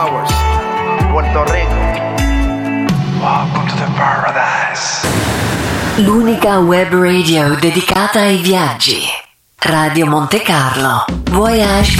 Puerto Rico. Welcome to the paradise. L'unica web radio dedicata ai viaggi. Radio Monte Carlo. Voyage